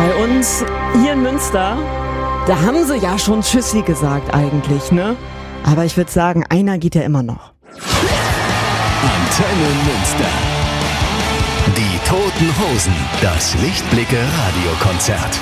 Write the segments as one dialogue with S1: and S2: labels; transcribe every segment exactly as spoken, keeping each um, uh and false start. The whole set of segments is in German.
S1: Bei uns hier in Münster, da haben sie ja schon Tschüssi gesagt eigentlich, ne? Aber ich würde sagen, einer geht ja immer noch.
S2: Antenne Münster. Die Toten Hosen, das Lichtblicke-Radiokonzert.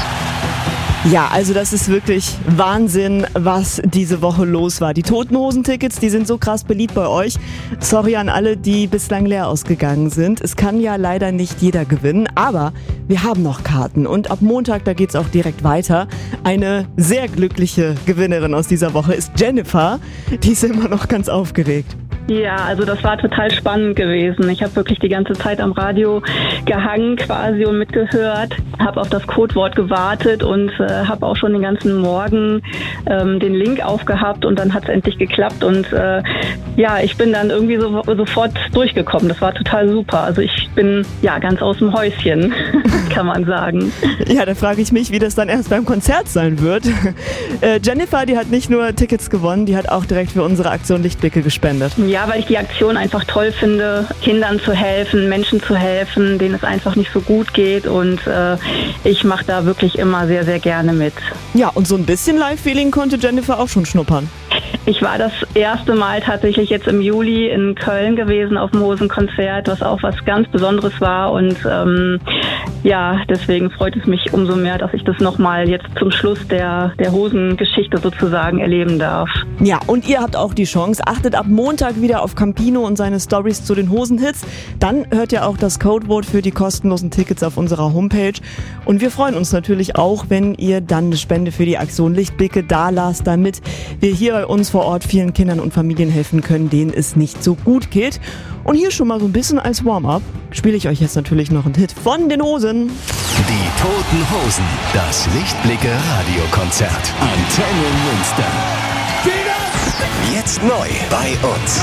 S1: Ja, also das ist wirklich Wahnsinn, was diese Woche los war. Die Toten Hosen-Tickets, die sind so krass beliebt bei euch. Sorry an alle, die bislang leer ausgegangen sind. Es kann ja leider nicht jeder gewinnen, aber wir haben noch Karten. Und ab Montag, da geht's auch direkt weiter. Eine sehr glückliche Gewinnerin aus dieser Woche ist Jennifer. Die ist immer noch ganz aufgeregt.
S3: Ja, also das war total spannend gewesen. Ich habe wirklich die ganze Zeit am Radio gehangen quasi und mitgehört, habe auf das Codewort gewartet und äh, habe auch schon den ganzen Morgen ähm, den Link aufgehabt und dann hat es endlich geklappt und äh, ja, ich bin dann irgendwie so, sofort durchgekommen. Das war total super. Also ich bin ja ganz aus dem Häuschen, kann man sagen.
S1: Ja, da frage ich mich, wie das dann erst beim Konzert sein wird. Äh, Jennifer, die hat nicht nur Tickets gewonnen, die hat auch direkt für unsere Aktion Lichtblicke gespendet.
S3: Ja, weil ich die Aktion einfach toll finde, Kindern zu helfen, Menschen zu helfen, denen es einfach nicht so gut geht und äh, ich mache da wirklich immer sehr, sehr gerne mit.
S1: Ja, und so ein bisschen Live-Feeling konnte Jennifer auch schon schnuppern.
S3: Ich war das erste Mal tatsächlich jetzt im Juli in Köln gewesen auf dem Hosenkonzert, was auch was ganz Besonderes war und ähm, ja, deswegen freut es mich umso mehr, dass ich das nochmal jetzt zum Schluss der, der Hosengeschichte sozusagen erleben darf.
S1: Ja, und ihr habt auch die Chance. Achtet ab Montag wieder auf Campino und seine Stories zu den Hosenhits. Dann hört ihr auch das Codewort für die kostenlosen Tickets auf unserer Homepage. Und wir freuen uns natürlich auch, wenn ihr dann eine Spende für die Aktion Lichtblicke da lasst, damit wir hier bei uns vor Ort vielen Kindern und Familien helfen können, denen es nicht so gut geht. Und hier schon mal so ein bisschen als Warm-up spiele ich euch jetzt natürlich noch einen Hit von den Hosen.
S2: Die Toten Hosen, das Lichtblicke-Radiokonzert. Antenne Münster. Jetzt neu bei uns.